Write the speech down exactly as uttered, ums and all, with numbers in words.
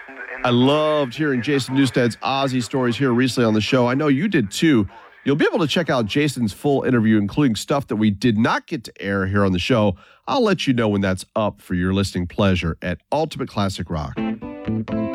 I loved hearing Jason Newsted's Ozzy stories here recently on the show. I know you did too. You'll be able to check out Jason's full interview, including stuff that we did not get to air here on the show. I'll let you know when that's up for your listening pleasure at Ultimate Classic Rock.